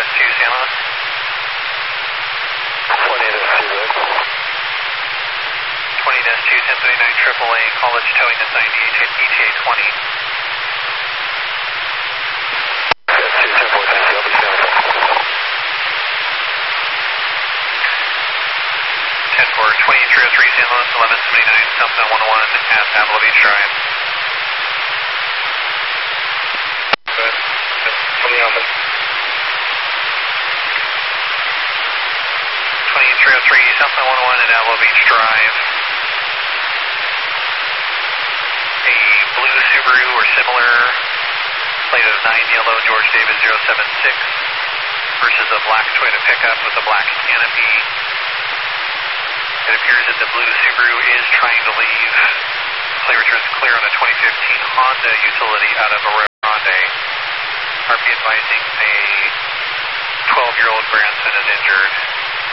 San Luis. 20-2, 1039 AAA, College towing assigned ETA 20. 10-4, 2303 San Luis, 1179 southbound 101 at Avila Beach Drive. Good. From the office. 2303 southbound 101 at Avila Beach Drive. A blue Subaru or similar, plate of 9 yellow George Davis 076 versus a black Toyota pickup with a black canopy. It appears that the blue Subaru is trying to leave. Plate returns clear on a 2015 Honda utility out of Aurora Grande. RP advising a 12-year-old grandson is injured.